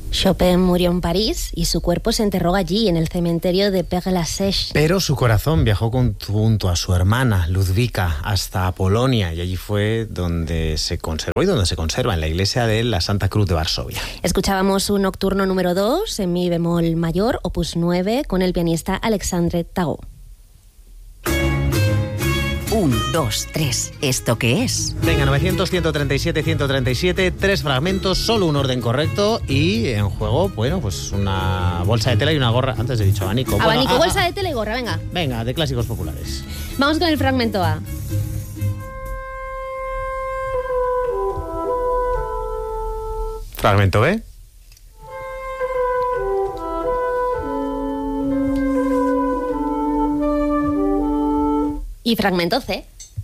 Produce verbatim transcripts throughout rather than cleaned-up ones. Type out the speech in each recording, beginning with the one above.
Chopin murió en París y su cuerpo se enterró allí, en el cementerio de Père-Lachaise. Pero su corazón viajó junto a su hermana, Ludwika, hasta Polonia, y allí fue donde se conservó y donde se conserva, en la iglesia de la Santa Cruz de Varsovia. Escuchábamos un nocturno número dos, en mi bemol mayor, opus nueve, con el pianista Alexandre Tagot. Un, dos, tres. ¿Esto qué es? Venga, novecientos, ciento treinta y siete, ciento treinta y siete, tres fragmentos, solo un orden correcto y en juego, bueno, pues una bolsa de tela y una gorra. Antes he dicho abanico. Abanico, bueno, ah, bolsa ah, de tela y gorra, venga. Venga, de clásicos populares. Vamos con el fragmento A. Fragmento B. Y fragmento C.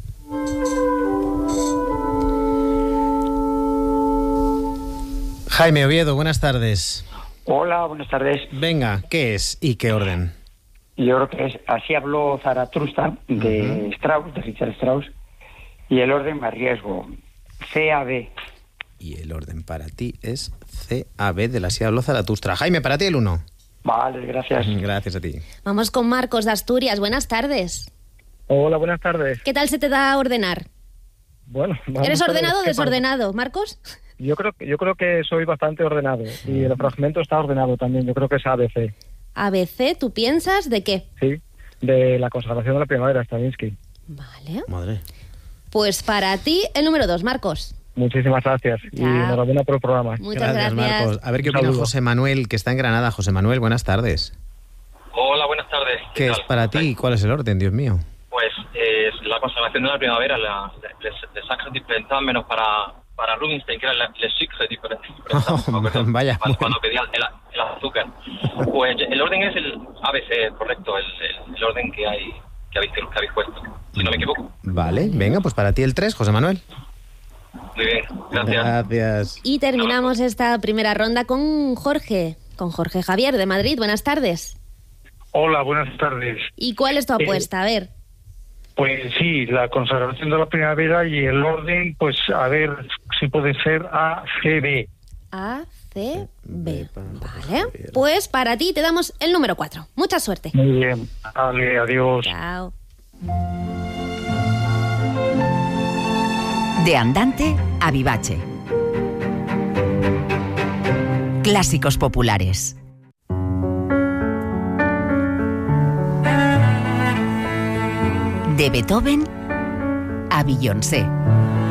Jaime Oviedo, buenas tardes. Hola, buenas tardes. Venga, ¿qué es y qué orden? Yo creo que es Así habló Zaratustra, de uh-huh. Strauss, de Richard Strauss, y el orden me arriesgo. C A B. Y el orden para ti es C A B, de la Así habló Zaratustra. Jaime, para ti el uno. Vale, gracias. Gracias a ti. Vamos con Marcos de Asturias, buenas tardes. Hola, buenas tardes. ¿Qué tal se te da ordenar? Bueno, ¿eres ordenado o desordenado, Marcos? Yo creo, yo creo que soy bastante ordenado y el fragmento está ordenado también. Yo creo que es A B C. A B C, ¿tú piensas de qué? Sí, de la consagración de la primavera, Stravinsky. Vale. Madre. Pues para ti el número dos, Marcos. Muchísimas gracias. Chao. Y enhorabuena por el programa. Muchas gracias, gracias, Marcos. A ver qué opina José Manuel, que está en Granada. José Manuel, buenas tardes. Hola, buenas tardes. ¿Qué, ¿Qué es para ti y cuál es el orden, Dios mío? Pues eh, la consagración de la primavera, la, les, les sacas diferentes menos para, para Rubinstein, que era les sacres diferentes. Oh, vaya. Cuando, cuando pedía el, el azúcar. Pues el orden es el A B C, correcto, el, el, el orden que hay que habéis, que habéis puesto, si no me equivoco. Vale, venga, pues para ti el tres, José Manuel. Muy bien, gracias. Gracias. Y terminamos esta primera ronda con Jorge, con Jorge Javier de Madrid. Buenas tardes. Hola, buenas tardes. ¿Y cuál es tu apuesta? A ver. Pues sí, la consagración de la primavera y el orden, pues a ver si puede ser A, C, B. A, C, B. Vale. Pues para ti te damos el número cuatro. Mucha suerte. Muy bien. Vale, adiós. Chao. De andante a vivace. Clásicos populares. De Beethoven a Beyoncé.